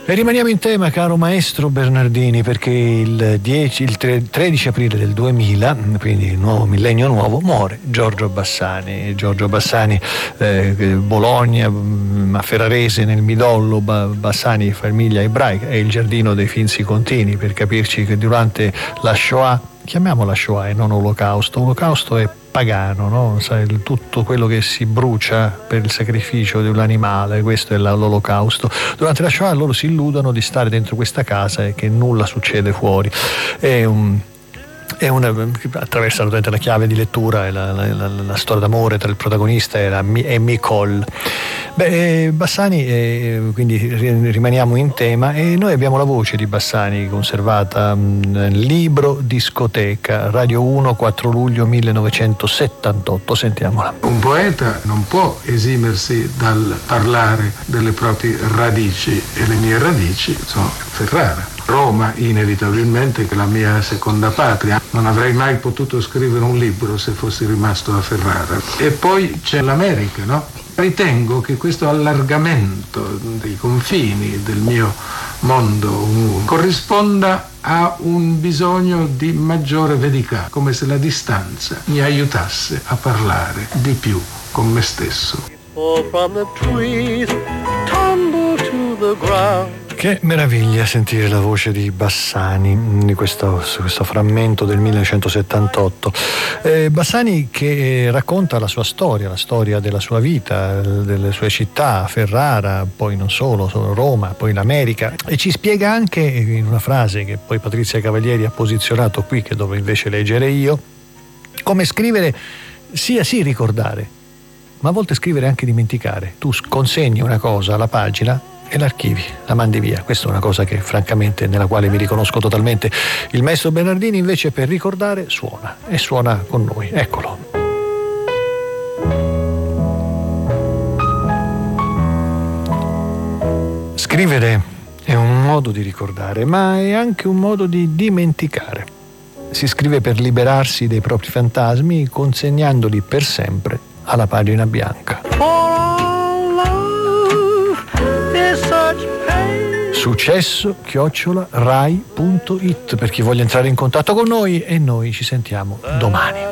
E rimaniamo in tema, caro maestro Bernardini, perché il 13 aprile del 2000, quindi il nuovo millennio nuovo, muore Giorgio Bassani. Giorgio Bassani, Bologna, a Ferrarese nel Midollo, Bassani famiglia ebraica, è il giardino dei Finzi Contini, per capirci che durante la Shoah, chiamiamola Shoah e non Olocausto è pagano, no? Sai, tutto quello che si brucia per il sacrificio di un animale, questo è l'olocausto. Durante la Shoah loro si illudono di stare dentro questa casa e che nulla succede fuori. Attraversa la chiave di lettura e la storia d'amore tra il protagonista e Micol. Bassani, quindi rimaniamo in tema, e noi abbiamo la voce di Bassani conservata nel libro Discoteca, Radio 1, 4 luglio 1978. Sentiamola. Un poeta non può esimersi dal parlare delle proprie radici, e le mie radici sono Ferrara. Roma, inevitabilmente, che è la mia seconda patria. Non avrei mai potuto scrivere un libro se fossi rimasto a Ferrara. E poi c'è l'America, no? Ritengo che questo allargamento dei confini del mio mondo corrisponda a un bisogno di maggiore verità, come se la distanza mi aiutasse a parlare di più con me stesso. Che meraviglia sentire la voce di Bassani di questo frammento del 1978. Bassani che racconta la sua storia, la storia della sua vita, delle sue città, Ferrara, poi non solo Roma, poi l'America, e ci spiega anche in una frase che poi Patrizia Cavalieri ha posizionato qui, che dovrò invece leggere io, come scrivere sia sì ricordare, ma a volte scrivere anche dimenticare. Tu consegni una cosa alla pagina e l'archivi, la mandi via. Questa è una cosa che francamente nella quale mi riconosco totalmente. Il maestro Bernardini invece per ricordare suona, e suona con noi. Eccolo. Scrivere è un modo di ricordare, ma è anche un modo di dimenticare. Si scrive per liberarsi dei propri fantasmi, consegnandoli per sempre alla pagina bianca. Successo@rai.it per chi voglia entrare in contatto con noi, e noi ci sentiamo domani.